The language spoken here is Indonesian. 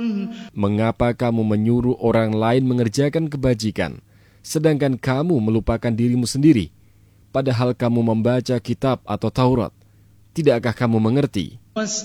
Mengapa kamu menyuruh orang lain mengerjakan kebajikan, sedangkan kamu melupakan dirimu sendiri? Padahal kamu membaca kitab atau Taurat, tidakkah kamu mengerti?